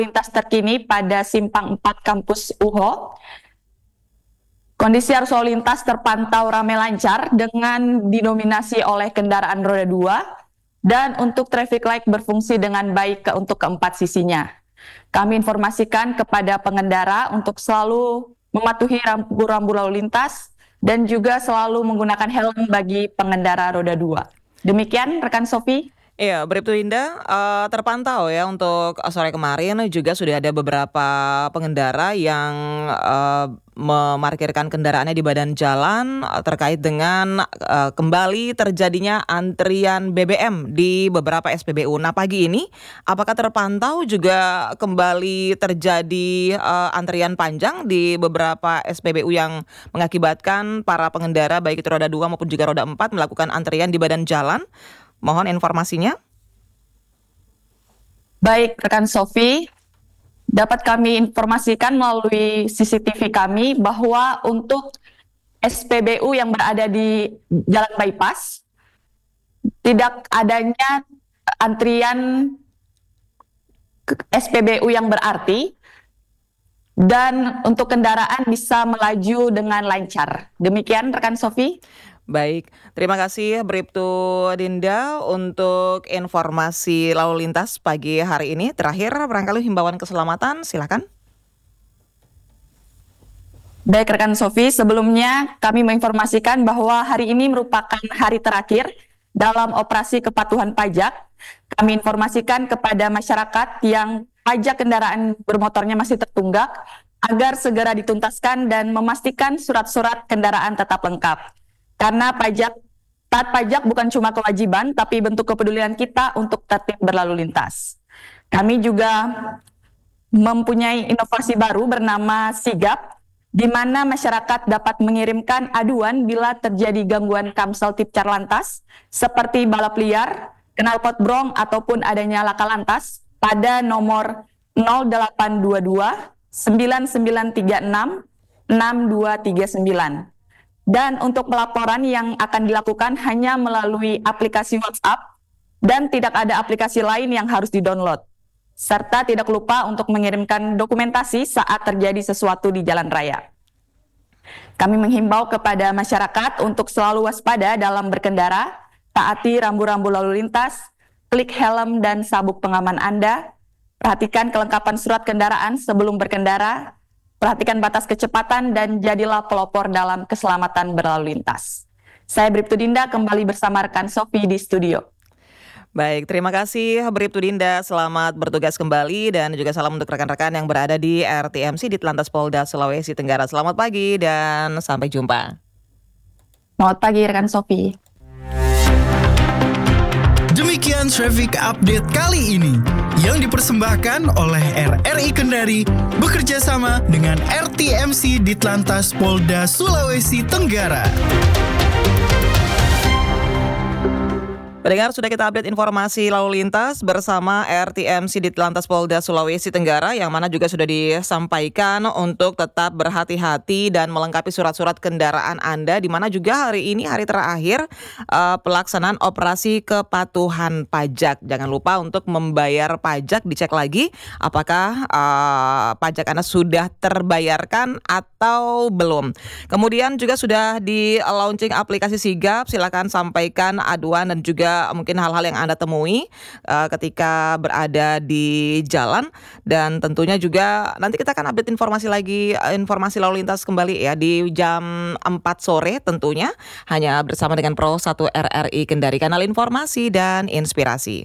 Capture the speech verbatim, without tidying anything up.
lintas terkini pada Simpang empat Kampus U H O. Kondisi arus lalu lintas terpantau ramai lancar dengan didominasi oleh kendaraan roda dua dan untuk traffic light berfungsi dengan baik ke untuk keempat sisinya. Kami informasikan kepada pengendara untuk selalu mematuhi rambu-rambu lalu lintas dan juga selalu menggunakan helm bagi pengendara roda dua. Demikian rekan Sofi. Iya, Bribtu Dinda, uh, terpantau ya untuk sore kemarin juga sudah ada beberapa pengendara yang uh, memarkirkan kendaraannya di badan jalan uh, terkait dengan uh, kembali terjadinya antrian B B M di beberapa S P B U. Nah, pagi ini apakah terpantau juga kembali terjadi uh, antrian panjang di beberapa S P B U yang mengakibatkan para pengendara baik itu roda dua maupun juga roda empat melakukan antrian di badan jalan? Mohon informasinya. Baik, rekan Sofi, dapat kami informasikan melalui C C T V kami bahwa untuk S P B U yang berada di Jalan Bypass, tidak adanya antrian S P B U yang berarti, dan untuk kendaraan bisa melaju dengan lancar. Demikian rekan Sofi. Baik, terima kasih Bribtu Dinda untuk informasi lalu lintas pagi hari ini. Terakhir, barangkali himbauan keselamatan, silakan. Baik rekan Sofi, sebelumnya kami menginformasikan bahwa hari ini merupakan hari terakhir dalam operasi kepatuhan pajak. Kami informasikan kepada masyarakat yang pajak kendaraan bermotornya masih tertunggak agar segera dituntaskan dan memastikan surat-surat kendaraan tetap lengkap. Karena pajak, taat pajak bukan cuma kewajiban, tapi bentuk kepedulian kita untuk tertib berlalu lintas. Kami juga mempunyai inovasi baru bernama Sigap, di mana masyarakat dapat mengirimkan aduan bila terjadi gangguan Kamseltib Carlantas, seperti balap liar, knalpot brong, ataupun adanya laka lantas, pada nomor nol delapan dua dua sembilan sembilan tiga enam enam dua tiga sembilan. Dan untuk pelaporan yang akan dilakukan hanya melalui aplikasi WhatsApp dan tidak ada aplikasi lain yang harus di-download. Serta tidak lupa untuk mengirimkan dokumentasi saat terjadi sesuatu di jalan raya. Kami menghimbau kepada masyarakat untuk selalu waspada dalam berkendara, taati rambu-rambu lalu lintas, klik helm dan sabuk pengaman Anda, perhatikan kelengkapan surat kendaraan sebelum berkendara, perhatikan batas kecepatan dan jadilah pelopor dalam keselamatan berlalu lintas. Saya Bribtu Dinda kembali bersama rekan Sofi di studio. Baik, terima kasih Bribtu Dinda. Selamat bertugas kembali dan juga salam untuk rekan-rekan yang berada di R T M C di Telantas Polda Sulawesi Tenggara. Selamat pagi dan sampai jumpa. Selamat pagi rekan Sofi. Demikian traffic update kali ini yang dipersembahkan oleh R R I Kendari bekerja sama dengan R T M C di Telantas Polda Sulawesi Tenggara. Pendengar, sudah kita update informasi lalu lintas bersama R T M C di Telantas Polda Sulawesi Tenggara, yang mana juga sudah disampaikan untuk tetap berhati-hati dan melengkapi surat-surat kendaraan Anda, di mana juga hari ini hari terakhir uh, pelaksanaan operasi kepatuhan pajak. Jangan lupa untuk membayar pajak, dicek lagi apakah uh, pajak Anda sudah terbayarkan atau belum. Kemudian juga sudah di-launching aplikasi Sigap, silakan sampaikan aduan dan juga mungkin hal-hal yang Anda temui uh, ketika berada di jalan, dan tentunya juga nanti kita akan update informasi lagi, informasi lalu lintas kembali ya di jam empat sore tentunya, hanya bersama dengan Pro satu R R I Kendari, kanal informasi dan inspirasi.